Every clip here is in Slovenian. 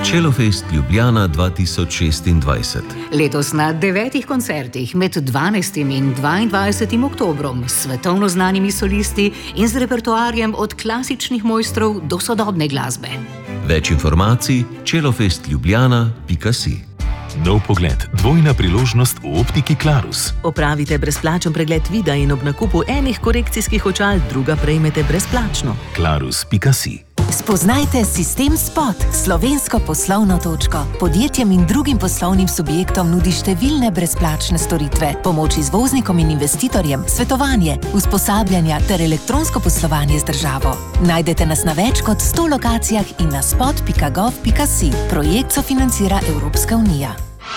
Čelofest Ljubljana 2026. Letos na 9 koncertih med 12. in 22. oktobrom s svetovno znanimi solisti in z repertoarjem od klasičnih mojstrov do sodobne glasbe. Več informacij celofestljubljana.si. Nov pogled, dvojna priložnost v optiki Clarus. Opravite brezplačen pregled vida in ob nakupu enih korekcijskih očal druga prejmete brezplačno. Clarus.si. Spoznajte Sistem Spot, slovensko poslovno točko. Podjetjem in drugim poslovnim subjektom nudi številne brezplačne storitve, pomoč izvoznikom in investitorjem, svetovanje, usposabljanja ter elektronsko poslovanje z državo. Najdete nas na več kot 100 lokacijah in na spot.gov.si. Projekt sofinancira Evropska unija.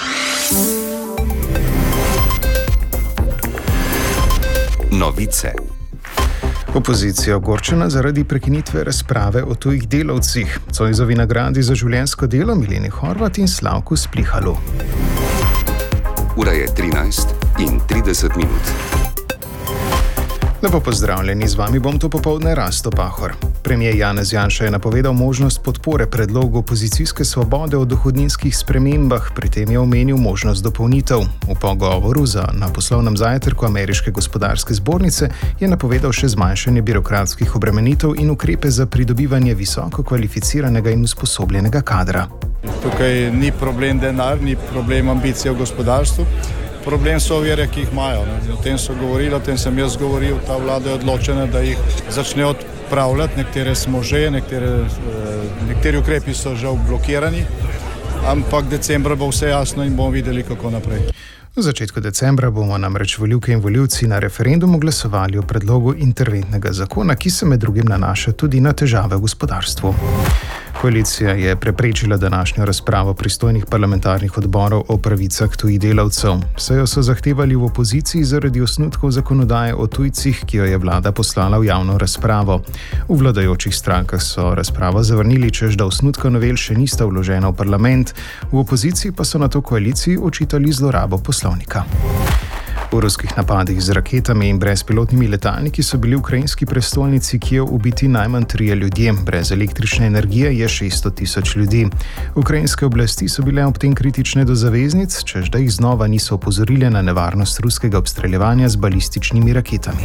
Novice. Opozicija ogorčena zaradi prekinitve razprave o tujih delavcih. Zoisovi nagradi za življenjsko delo Mileni Horvat in Slavku Splihalu. Ura je 13:30. Lepo pozdravljeni, z vami bom to popoldne Rasto Pahor. Premijer Janez Janša je napovedal možnost podpore predlogu opozicijske Svobode o dohodninskih spremembah, pri tem je omenil možnost dopolnitev. V pogovoru na poslovnem zajtrku Ameriške gospodarske zbornice je napovedal še zmanjšanje birokratskih obremenitev in ukrepe za pridobivanje visoko kvalificiranega in usposobljenega kadra. Tukaj ni problem denar, ni problem ambicije v gospodarstvu. Problem so ovire, ki jih imajo. O tem so govorili, o tem sem jaz govoril. Ta vlada je odločena, da jih začne odpravljati. Nekatere smo že, nekateri ukrepi so žal blokirani, ampak decembra bo vse jasno in bomo videli, kako naprej. V začetku decembra bomo namreč volivke in volivci na referendumu glasovali o predlogu interventnega zakona, ki se med drugim nanaša tudi na težave v gospodarstvu. Koalicija je preprečila današnjo razpravo pristojnih parlamentarnih odborov o pravicah tujih delavcev. Sejo so zahtevali v opoziciji zaradi osnutkov zakonodaje o tujcih, ki jo je vlada poslala v javno razpravo. V vladajočih strankah so razpravo zavrnili, češ da osnutka novel še nista vložena v parlament, v opoziciji pa so nato koaliciji očitali zlorabo poslovnika. V ruskih napadih z raketami in brezpilotnimi letalniki so bili v ukrajinski prestolnici Kijev ubiti najmanj 3 ljudje. Brez električne energije je 600 000 ljudi. Ukrajinske oblasti so bile ob tem kritične do zaveznic, češ da jih znova niso opozorile na nevarnost ruskega obstreljevanja z balističnimi raketami.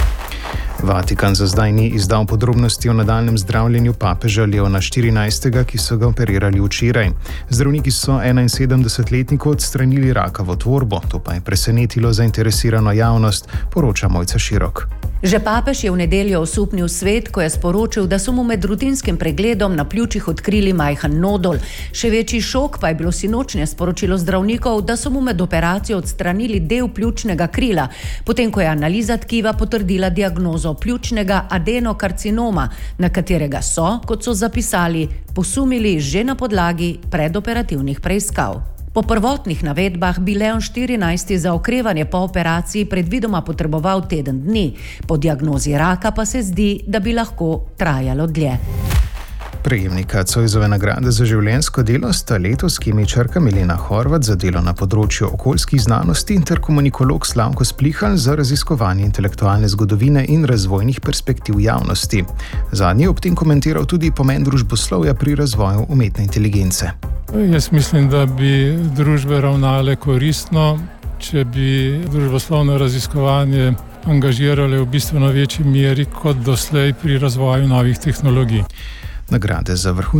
Vatikan za zdaj ni izdal podrobnosti o nadaljnjem zdravljenju papeža Leona XIV, ki so ga operirali včeraj. Zdravniki so 71-letniku odstranili rakavo tvorbo, to pa je presenetilo zainteresirano javnost, poroča Mojca Širok. Že papež je v nedeljo osupnil svet, ko je sporočil, da so mu med rutinskim pregledom na pljučih odkrili majhen nodul. Še večji šok pa je bilo sinočnje sporočilo zdravnikov, da so mu med operacijo odstranili del pljučnega krila, potem ko je analiza tkiva potrdila diagnozo pljučnega adenokarcinoma, na katerega so, kot so zapisali, posumili že na podlagi predoperativnih preiskav. Po prvotnih navedbah bi Leon XIV za okrevanje po operaciji predvidoma potreboval teden dni, po diagnozi raka pa se zdi, da bi lahko trajalo dlje. Prejemnika Zoisove nagrade za življenjsko delo sta letos kemičarka Milena Horvat za delo na področju okoljskih znanosti ter komunikolog Slavko Splihal za raziskovanje intelektualne zgodovine in razvojnih perspektiv javnosti. Zadnji je ob tem komentiral tudi pomen družboslovja pri razvoju umetne inteligence. Jaz mislim, da bi družbe ravnale koristno, če bi družboslovno raziskovanje angažirale v bistveno večji meri kot doslej pri razvoju novih tehnologij. Nagrade za vrhunske